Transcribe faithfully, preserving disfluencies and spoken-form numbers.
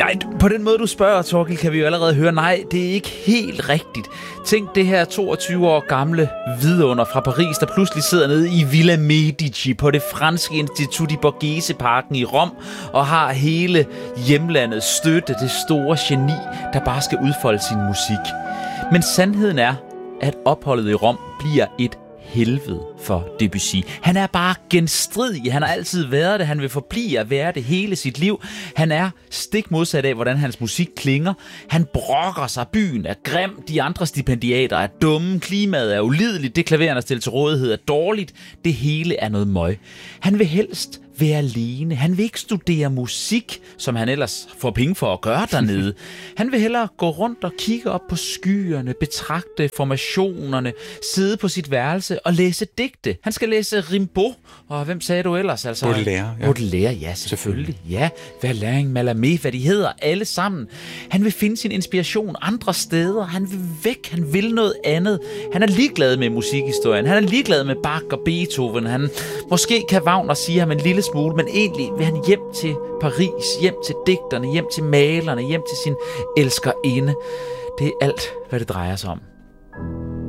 Nej, på den måde, du spørger, Torgild, kan vi jo allerede høre, nej, det er ikke helt rigtigt. Tænk det her toogtyve år gamle vidunder fra Paris, der pludselig sidder nede i Villa Medici på det franske Institut i Borghese-parken i Rom, og har hele hjemlandets støtte, det store geni, der bare skal udfolde sin musik. Men sandheden er, at opholdet i Rom bliver et helvede for Debussy. Han er bare genstridig. Han har altid været det. Han vil forblive at være det hele sit liv. Han er stik modsat af, hvordan hans musik klinger. Han brokker sig. Byen er grim. De andre stipendiater er dumme. Klimaet er ulideligt. Det klaver, han har stillet til rådighed, er dårligt. Det hele er noget møg. Han vil helst være alene. Han vil ikke studere musik, som han ellers får penge for at gøre dernede. Han vil hellere gå rundt og kigge op på skyerne, betragte formationerne, sidde på sit værelse og læse digte. Han skal læse Rimbaud, og hvem sagde du ellers? Altså, Baudelaire. Ja. Baudelaire, ja, selvfølgelig. Ja, Verlaine, Mallarmé, hvad de hedder, alle sammen. Han vil finde sin inspiration andre steder. Han vil væk, han vil noget andet. Han er ligeglad med musikhistorien. Han er ligeglad med Bach og Beethoven. Han, måske kan Wagner sige ham en lille smule, men egentlig vil han hjem til Paris, hjem til digterne, hjem til malerne, hjem til sin elskerinde. Det er alt, hvad det drejer sig om.